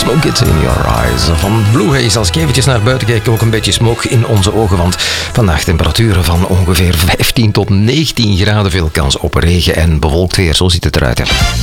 Smoke It in Your Eyes van Blue Haze. Als ik eventjes naar buiten kijk, ook een beetje smoke in onze ogen, want vandaag temperaturen van ongeveer 15 tot 19 graden, veel kans op regen en bewolkt weer. Zo ziet het eruit. Hè.